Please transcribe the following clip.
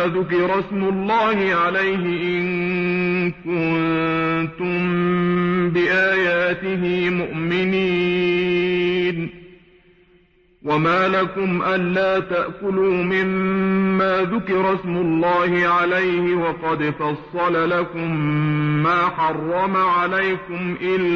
ذكر اسم الله عليه إن كنتم بآياته مؤمنين. وما لكم ألا تأكلوا مما ذكر اسم الله عليه وقد فصل لكم ما حرم عليكم إلا